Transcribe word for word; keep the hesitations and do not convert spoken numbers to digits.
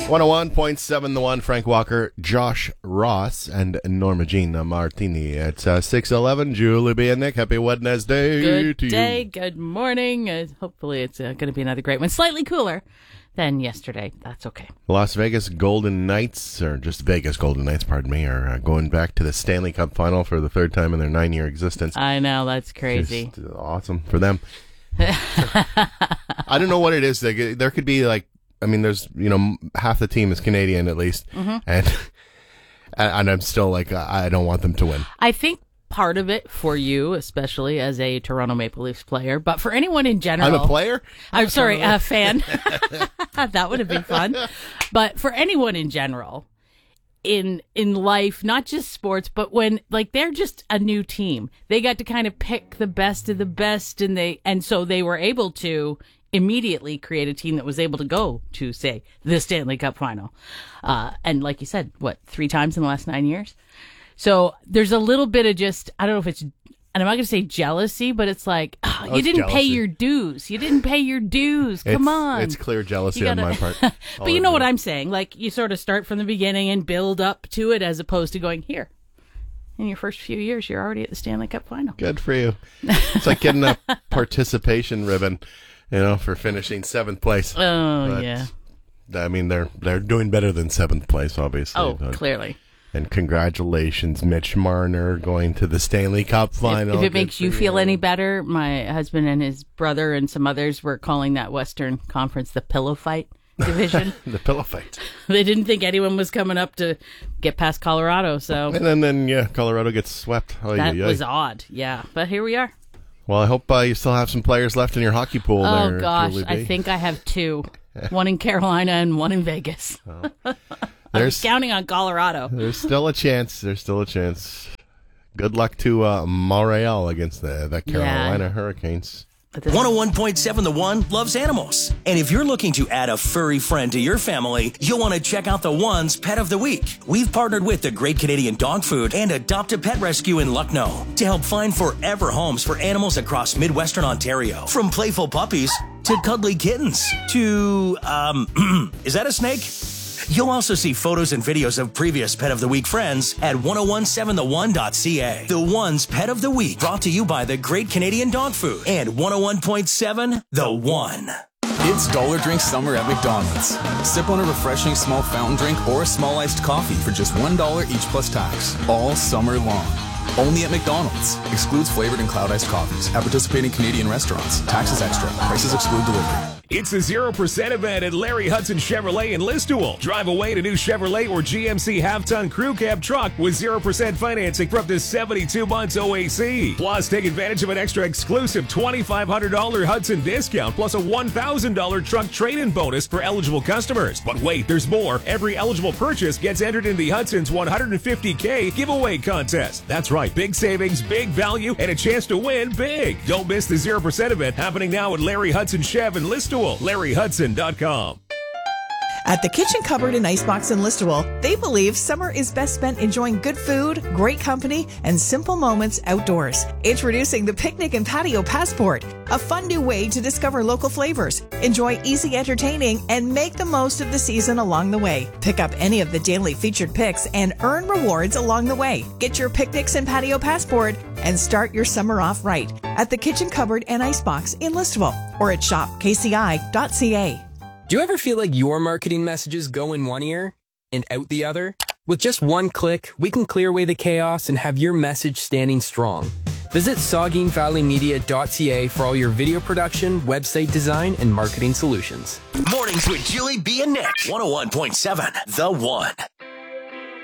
one oh one point seven The One, Frank Walker, Josh Ross, and Norma Jean Martini. It's uh, six eleven. Julie B. and Nick, happy Wednesday Good to day, you. good morning. Uh, hopefully it's uh, going to be another great one. Slightly cooler than yesterday. That's okay. Las Vegas Golden Knights, or just Vegas Golden Knights, pardon me, are uh, going back to the Stanley Cup final for the third time in their nine-year existence. I know, that's crazy. Just awesome for them. I don't know what it is. There could be like, I mean, there's, you know, half the team is Canadian at least, mm-hmm. and and I'm still like, I don't want them to win. I think part of it for you, especially as a Toronto Maple Leafs player, but for anyone in general. I'm a player? I'm sorry, a fan. That would have been fun. But for anyone in general, in in life, not just sports, but when, like, they're just a new team. They got to kind of pick the best of the best, and they and so they were able to immediately create a team that was able to go to, say, the Stanley Cup final. Uh, and like you said, what, three times in the last nine years? So there's a little bit of just, I don't know if it's, and I'm not going to say jealousy, but it's like, oh, oh, you didn't jealousy. pay your dues. You didn't pay your dues. Come it's, on. It's clear jealousy gotta, on my part. But you know what I'm saying? Like, you sort of start from the beginning and build up to it as opposed to going, here, in your first few years, you're already at the Stanley Cup final. Good for you. It's like getting a participation ribbon, you know, for finishing seventh place. Oh, but, yeah. I mean, they're they're doing better than seventh place, obviously. Oh, but, clearly. And congratulations, Mitch Marner, going to the Stanley Cup final. If, if it Good makes you for feel any better, my husband and his brother and some others were calling that Western Conference the pillow fight division. The pillow fight. They didn't think anyone was coming up to get past Colorado, so. And then, then yeah, Colorado gets swept. Oh, that yeah, was yeah. odd, yeah. But here we are. Well, I hope uh, you still have some players left in your hockey pool Oh, there, gosh, Julie B. I think I have two. One in Carolina and one in Vegas. Oh. I was counting on Colorado. There's still a chance. There's still a chance. Good luck to uh, Montreal against the, the Carolina Yeah. Hurricanes. one oh one point seven The One loves animals. And if you're looking to add a furry friend to your family, you'll want to check out The One's Pet of the Week. We've partnered with the Great Canadian Dog Food and Adopt a Pet Rescue in Lucknow to help find forever homes for animals across Midwestern Ontario. From playful puppies to cuddly kittens to, um, is that a snake? You'll also see photos and videos of previous Pet of the Week friends at ten seventeen the one dot c a. The One's Pet of the Week, brought to you by the Great Canadian Dog Food and one oh one point seven The One. It's Dollar Drink Summer at McDonald's. Sip on a refreshing small fountain drink or a small iced coffee for just one dollar each plus tax, all summer long. Only at McDonald's. Excludes flavored and cloud iced coffees at participating Canadian restaurants. Taxes extra. Prices exclude delivery. It's a zero percent event at Larry Hudson Chevrolet in Listowel. Drive away to new Chevrolet or G M C half-ton crew cab truck with zero percent financing for up to seventy-two months O A C. Plus, take advantage of an extra exclusive twenty-five hundred dollars Hudson discount plus a one thousand dollars truck trade-in bonus for eligible customers. But wait, there's more. Every eligible purchase gets entered in the Hudson's one hundred fifty thousand giveaway contest. That's right, big savings, big value, and a chance to win big. Don't miss the zero percent event happening now at Larry Hudson Chev in Listowel. Larry Hudson dot com. At the Kitchen Cupboard and Icebox in Listowel, they believe summer is best spent enjoying good food, great company, and simple moments outdoors. Introducing the Picnic and Patio Passport, a fun new way to discover local flavors, enjoy easy entertaining, and make the most of the season along the way. Pick up any of the daily featured picks and earn rewards along the way. Get your Picnics and Patio Passport and start your summer off right at the Kitchen Cupboard and Icebox in Listowel or at shop k c i dot c a. Do you ever feel like your marketing messages go in one ear and out the other? With just one click, we can clear away the chaos and have your message standing strong. Visit saugeen valley media dot c a for all your video production, website design, and marketing solutions. Mornings with Julie B. and Nick. one oh one point seven The One.